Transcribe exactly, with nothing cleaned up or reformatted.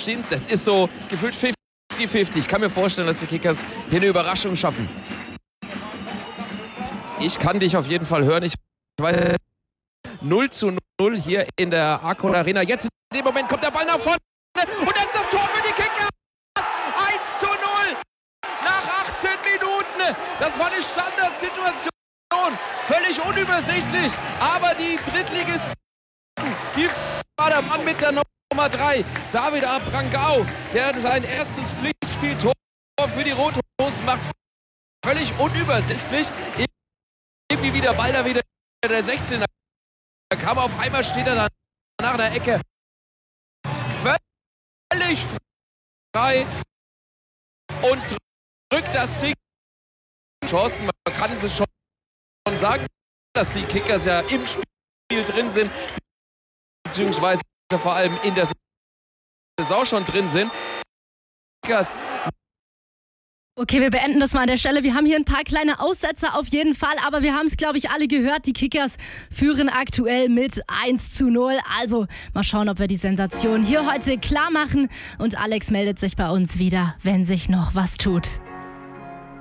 stehen. Das ist so gefühlt fünfzig fünfzig. Ich kann mir vorstellen, dass die Kickers hier eine Überraschung schaffen. Ich kann dich auf jeden Fall hören. Ich weiß, null zu null hier in der Arcon Arena. Jetzt in dem Moment kommt der Ball nach vorne. Und das ist das Tor für die Kickers. eins zu null nach achtzehn Minuten. Das war eine Standardsituation. Völlig unübersichtlich. Aber die Drittligisten, die war der Mann mit der Nummer drei. David Abrangau, der sein erstes Pflichtspieltor für die Rot-Hosen macht. Völlig unübersichtlich. Irgendwie wieder Ball da wieder der sechzehner. Da kam auf einmal, steht er dann nach der Ecke. Völlig frei. Und drückt das Ding. Chancen, man kann es schon sagen, dass die Kickers ja im Spiel drin sind, beziehungsweise vor allem in der Saison schon drin sind. Kickers. Okay, wir beenden das mal an der Stelle. Wir haben hier ein paar kleine Aussetzer auf jeden Fall, aber wir haben es, glaube ich, alle gehört. Die Kickers führen aktuell mit eins zu null. Also mal schauen, ob wir die Sensation hier heute klar machen. Und Alex meldet sich bei uns wieder, wenn sich noch was tut.